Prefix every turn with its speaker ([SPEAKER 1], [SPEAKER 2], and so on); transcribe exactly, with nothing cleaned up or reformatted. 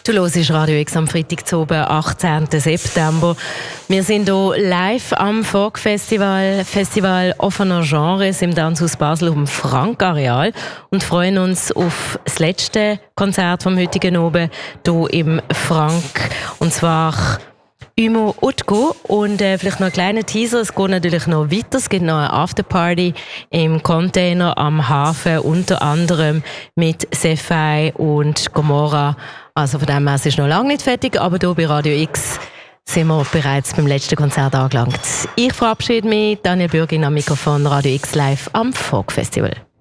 [SPEAKER 1] Du hörst Radio X am Freitag zu oben, achtzehnten September. Wir sind hier live am Folk-Festival, Festival offener Genres im Tanzhaus Basel um Frank-Areal und freuen uns auf das letzte Konzert vom heutigen Abend hier im Frank. Und zwar Humo Utko. Und äh, vielleicht noch ein kleiner Teaser, es geht natürlich noch weiter, es gibt noch eine Afterparty im Container am Hafen, unter anderem mit Sefai und Gomorra. Also von dem her, es ist noch lange nicht fertig, aber hier bei Radio X sind wir bereits beim letzten Konzert angelangt. Ich verabschiede mich, Daniel Bürgin am Mikrofon, Radio X live am Folk Festival.